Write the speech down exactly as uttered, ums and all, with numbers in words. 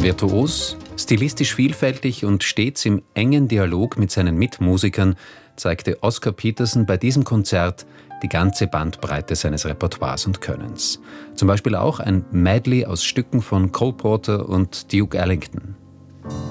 Virtuos, stilistisch vielfältig und stets im engen Dialog mit seinen Mitmusikern zeigte Oscar Peterson bei diesem Konzert die ganze Bandbreite seines Repertoires und Könnens. Zum Beispiel auch ein Medley aus Stücken von Cole Porter und Duke Ellington.